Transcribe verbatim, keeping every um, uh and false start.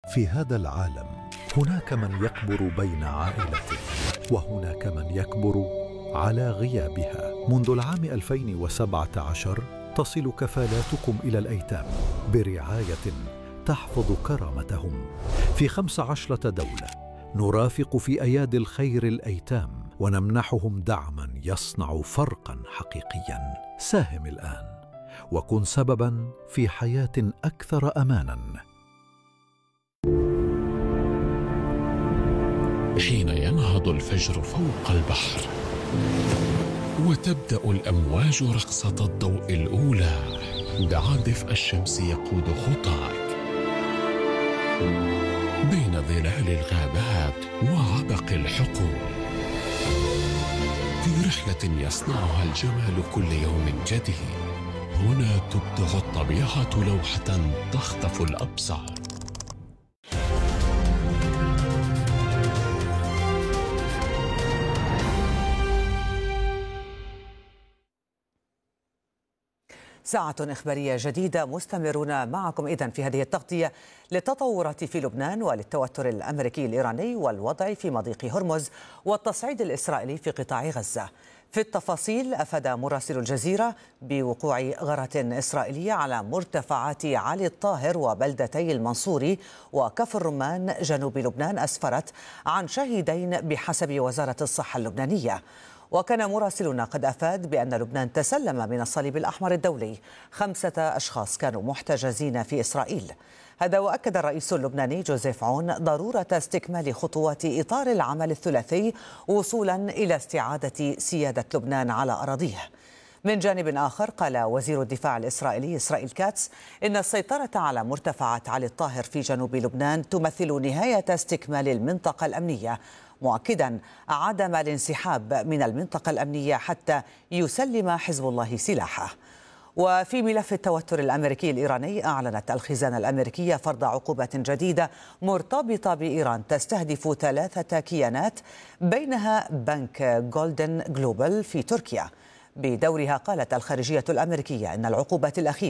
في هذا العالم هناك من يكبر بين عائلته، وهناك من يكبر على غيابها. منذ العام ألفين وسبعة عشر تصل كفالاتكم إلى الأيتام برعاية تحفظ كرامتهم في خمس عشرة دولة. نرافق في أيادي الخير الأيتام ونمنحهم دعما يصنع فرقا حقيقيا. ساهم الآن وكن سببا في حياة أكثر أمانا. حين ينهض الفجر فوق البحر وتبدأ الأمواج رقصة الضوء الأولى، دع دفء الشمس يقود خطاك بين ظلال الغابات وعبق الحقول، في رحلة يصنعها الجمال كل يوم جديد. هنا تبدع الطبيعة لوحة تخطف الأبصار. ساعة إخبارية جديدة، مستمرون معكم إذن في هذه التغطية للتطورات في لبنان وللتوتر الأمريكي الإيراني والوضع في مضيق هرمز والتصعيد الإسرائيلي في قطاع غزة. في التفاصيل، أفاد مراسل الجزيرة بوقوع غارة إسرائيلية على مرتفعات علي الطاهر وبلدتي المنصوري وكفر الرمان جنوب لبنان أسفرت عن شهيدين بحسب وزارة الصحة اللبنانية. وكان مراسلنا قد أفاد بأن لبنان تسلم من الصليب الأحمر الدولي خمسة أشخاص كانوا محتجزين في إسرائيل. هذا وأكد الرئيس اللبناني جوزيف عون ضرورة استكمال خطوات إطار العمل الثلاثي وصولا إلى استعادة سيادة لبنان على أراضيه. من جانب آخر، قال وزير الدفاع الإسرائيلي إسرائيل كاتس إن السيطرة على مرتفعات علي الطاهر في جنوب لبنان تمثل نهاية استكمال المنطقة الأمنية، مؤكدا عدم الانسحاب من المنطقة الأمنية حتى يسلم حزب الله سلاحه. وفي ملف التوتر الأمريكي الإيراني، أعلنت الخزانة الأمريكية فرض عقوبات جديدة مرتبطة بإيران تستهدف ثلاثة كيانات بينها بنك جولدن جلوبال في تركيا. بدورها، قالت الخارجية الأمريكية إن العقوبات الأخيرة